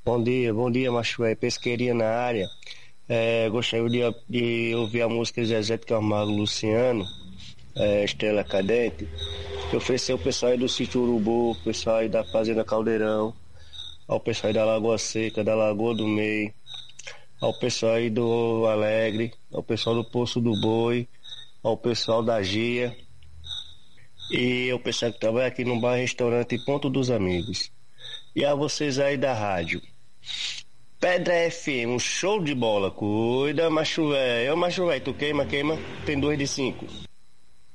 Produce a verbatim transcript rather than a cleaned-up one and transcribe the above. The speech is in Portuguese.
Bom dia, bom dia, macho velho. Pesqueirinha na área. É, gostaria de, de ouvir a música de Zezé de Camargo, Luciano, é, Estrela Cadente, que ofereceu o pessoal aí do Sítio Urubu, o pessoal aí da Fazenda Caldeirão, ao pessoal aí da Lagoa Seca, da Lagoa do Meio, ao pessoal aí do Alegre, ao pessoal do Poço do Boi, ao pessoal da Gia e ao pessoal que trabalha aqui no bar restaurante Ponto dos Amigos. E a vocês aí da rádio. Pedra F M, um show de bola. Cuida, macho velho. Ô, macho velho, tu queima, queima. Tem dois de cinco.